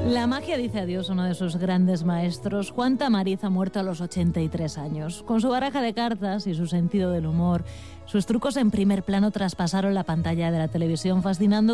La magia dice adiós a uno de sus grandes maestros. Juan Tamariz ha muerto a los 83 años. Con su baraja de cartas y su sentido del humor, sus trucos en primer plano traspasaron la pantalla de la televisión, fascinando